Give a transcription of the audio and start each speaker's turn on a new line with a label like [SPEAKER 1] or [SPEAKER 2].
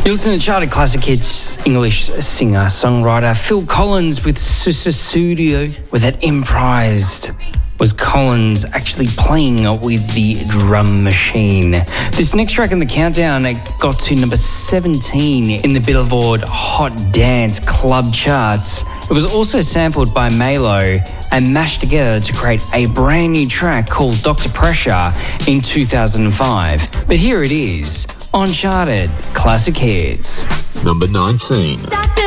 [SPEAKER 1] You listen to Charted Classic Hits English singer-songwriter Phil Collins with Studio with that Emprised. Was Collins actually playing with the drum machine? This next track in the countdown, it got to number 17 in the Billboard Hot Dance Club charts. It was also sampled by Malo and mashed together to create a brand new track called Dr. Pressure in 2005. But here it is on Charted Classic Hits.
[SPEAKER 2] Number 19.